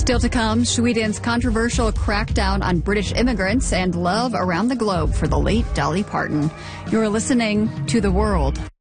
Still to come, Sweden's controversial crackdown on British immigrants and love around the globe for the late Dolly Parton. You're listening to The World.